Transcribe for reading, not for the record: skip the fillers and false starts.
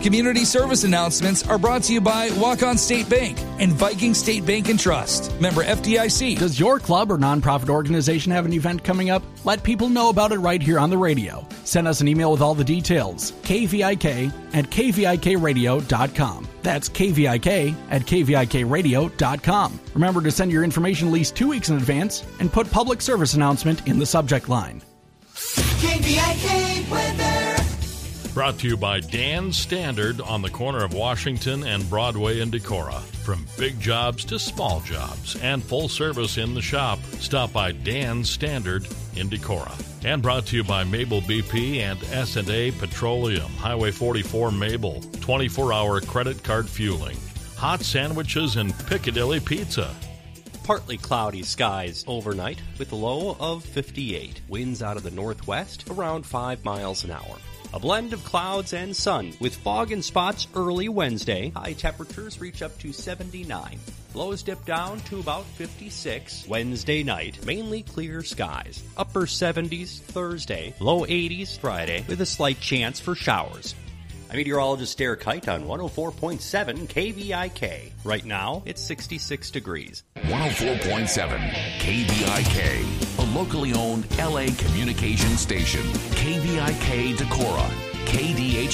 Community service announcements are brought to you by Walk-On State Bank and Viking State Bank and Trust. Member FDIC. Does your club or nonprofit organization have an event coming up? Let people know about it right here on the radio. Send us an email with all the details. kvik@kvikradio.com. That's kvik@kvikradio.com. Remember to send your information at least 2 weeks in advance and put public service announcement in the subject line. KVIK weather. Brought to you by Dan Standard on the corner of Washington and Broadway in Decorah. From big jobs to small jobs and full service in the shop, stop by Dan Standard in Decorah. And brought to you by Mabel BP and S&A Petroleum, Highway 44 Mabel, 24-hour credit card fueling, hot sandwiches and Piccadilly Pizza. Partly cloudy skies overnight with a low of 58. Winds out of the northwest around 5 miles an hour. A blend of clouds and sun with fog in spots early Wednesday. High temperatures reach up to 79. Lows dip down to about 56. Wednesday night, mainly clear skies. Upper 70s Thursday, low 80s Friday with a slight chance for showers. I'm meteorologist Derek Kite on 104.7 KVIK. Right now, it's 66 degrees. 104.7 KVIK, a locally owned LA communication station. KVIK Decorah, KDH